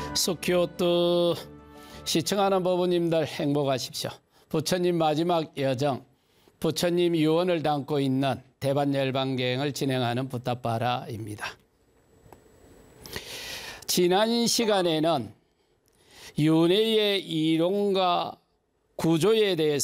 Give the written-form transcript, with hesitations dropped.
스키오트 시청하는 부부님들 행복하십시오. 부처님 마지막 여정, 부처님 유언을 담고 있는 대반열반경을 진행하는 부타파라입니다. 지난 시간에는 윤회의 이론과 구조에 대해서